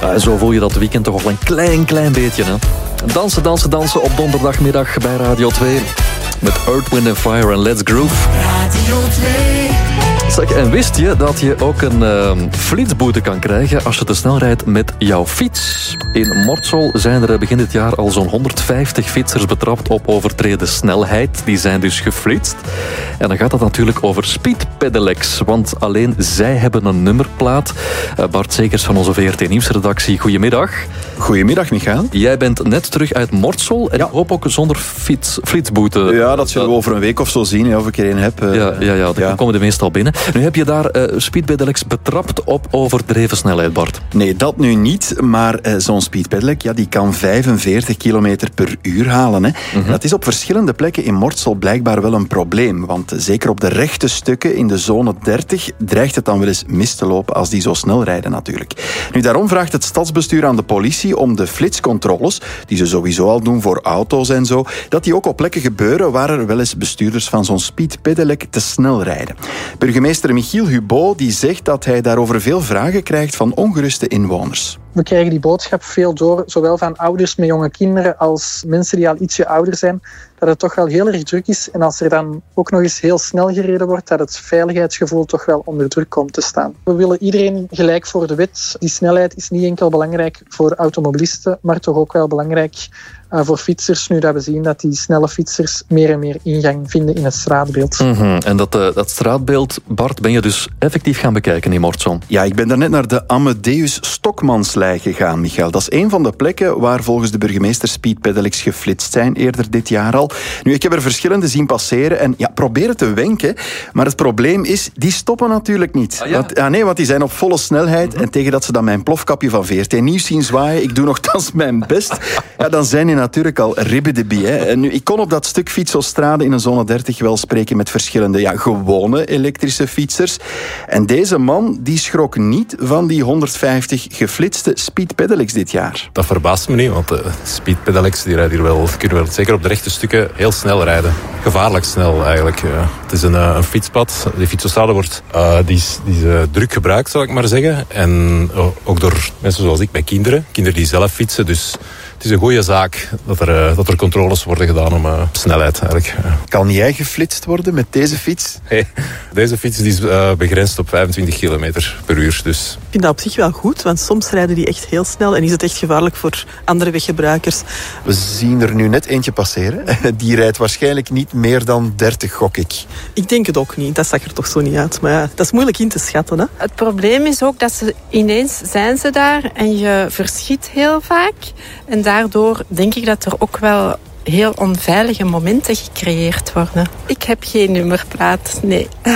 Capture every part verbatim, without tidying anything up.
Uh, zo voel je dat weekend toch al een klein, klein beetje, hè? Dansen, dansen, dansen op donderdagmiddag bij Radio twee. Met Earth, Wind and Fire en Let's Groove. Radio twee. Zeg, en wist je dat je ook een uh, flitsboete kan krijgen als je te snel rijdt met jouw fiets? In Mortsel zijn er begin dit jaar al zo'n honderdvijftig fietsers betrapt op overtreden snelheid. Die zijn dus geflitst. En dan gaat het natuurlijk over speedpedelecs, want alleen zij hebben een nummerplaat. Uh, Bart Zekers van onze V R T Nieuwsredactie, goedemiddag. Goedemiddag, Michael. Jij bent net terug uit Mortsel en ja. Ik hoop ook zonder fiets, flitsboete. Ja, dat zullen we over een week of zo zien, of ik er een heb. Uh, ja, ja, ja, dan ja. komen de meestal binnen. Nu heb je daar uh, speedpedelecs betrapt op overdreven snelheid, Bart. Nee, dat nu niet, maar uh, zo'n speedpedelec ja, die kan vijfenveertig kilometer per uur halen. Hè. Mm-hmm. Dat is op verschillende plekken in Mortsel blijkbaar wel een probleem, want uh, zeker op de rechte stukken in de zone dertig dreigt het dan wel eens mis te lopen als die zo snel rijden natuurlijk. Nu, daarom vraagt het stadsbestuur aan de politie om de flitscontroles, die ze sowieso al doen voor auto's en zo, dat die ook op plekken gebeuren waar er wel eens bestuurders van zo'n speedpedelec te snel rijden. Burgemeester Michiel Hubo die zegt dat hij daarover veel vragen krijgt van ongeruste inwoners. We krijgen die boodschap veel door, zowel van ouders met jonge kinderen als mensen die al ietsje ouder zijn, dat het toch wel heel erg druk is. En als er dan ook nog eens heel snel gereden wordt, dat het veiligheidsgevoel toch wel onder druk komt te staan. We willen iedereen gelijk voor de wet. Die snelheid is niet enkel belangrijk voor automobilisten, maar toch ook wel belangrijk uh, voor fietsers. Nu dat we zien dat die snelle fietsers meer en meer ingang vinden in het straatbeeld. Mm-hmm. En dat, uh, dat straatbeeld, Bart, ben je dus effectief gaan bekijken in Mortsel? Ja, ik ben daarnet naar de Amadeus Stokmanslei gegaan, Michael. Dat is een van de plekken waar volgens de burgemeester speedpedelecs geflitst zijn eerder dit jaar al. Nu, ik heb er verschillende zien passeren en ja, proberen te wenken, maar het probleem is, die stoppen natuurlijk niet. Ah, ja? Want, ah, nee, want die zijn op volle snelheid mm-hmm. en tegen dat ze dan mijn plofkapje van V R T Nieuws zien zwaaien, ik doe nogthans mijn best, ja, dan zijn die natuurlijk al ribbedebie. Hè. En nu, ik kon op dat stuk Fietsostrade in een zone dertig wel spreken met verschillende ja, gewone elektrische fietsers. En deze man, die schrok niet van die honderdvijftig geflitste speedpedelecs dit jaar. Dat verbaast me niet, want de speedpedelecs die rijden hier wel, kunnen wel zeker op de rechte stukken heel snel rijden. Gevaarlijk snel eigenlijk. Ja. Het is een, een fietspad. Die Fietsostrade wordt uh, die is, die is, uh, druk gebruikt, zal ik maar zeggen. En uh, ook door mensen zoals ik, met kinderen. Kinderen die zelf fietsen, dus het is een goede zaak dat er, uh, dat er controles worden gedaan om uh, snelheid eigenlijk. Uh. Kan jij geflitst worden met deze fiets? Hey, deze fiets die is uh, begrensd op vijfentwintig kilometer per uur. Dus. Ik vind dat op zich wel goed, want soms rijden die echt heel snel en is het echt gevaarlijk voor andere weggebruikers. We zien er nu net eentje passeren. Die rijdt waarschijnlijk niet meer dan dertig, gok ik. Ik denk het ook niet, dat zag er toch zo niet uit. Maar ja, dat is moeilijk in te schatten. Hè? Het probleem is ook dat ze ineens zijn ze daar en je verschiet heel vaak. En daardoor denk ik dat er ook wel heel onveilige momenten gecreëerd worden. Ik heb geen nummerplaat, nee. Okay.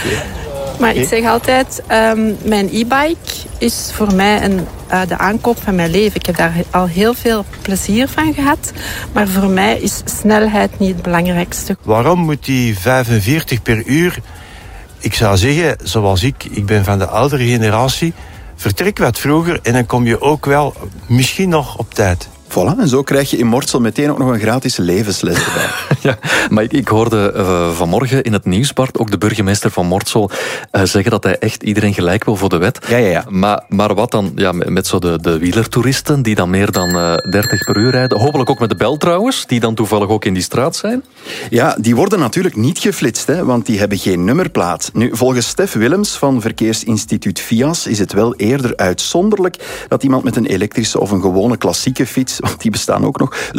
Maar ik zeg altijd, um, mijn e-bike is voor mij een, uh, de aankoop van mijn leven. Ik heb daar al heel veel plezier van gehad. Maar voor mij is snelheid niet het belangrijkste. Waarom moet die vijfenveertig per uur? Ik zou zeggen, zoals ik, ik ben van de oudere generatie. Vertrek wat vroeger en dan kom je ook wel misschien nog op tijd. Voilà, en zo krijg je in Mortsel meteen ook nog een gratis levensles erbij. Ja, maar ik, ik hoorde uh, vanmorgen in het nieuws, Bart, ook de burgemeester van Mortsel uh, zeggen dat hij echt iedereen gelijk wil voor de wet. Ja, ja, ja. Maar, maar wat dan ja, met, met zo de, de wielertoeristen die dan meer dan uh, dertig per uur rijden? Hopelijk ook met de bel trouwens, die dan toevallig ook in die straat zijn? Ja, die worden natuurlijk niet geflitst, hè, want die hebben geen nummerplaat. Nu, volgens Stef Willems van Verkeersinstituut V I A S is het wel eerder uitzonderlijk dat iemand met een elektrische of een gewone klassieke fiets, want die bestaan ook nog,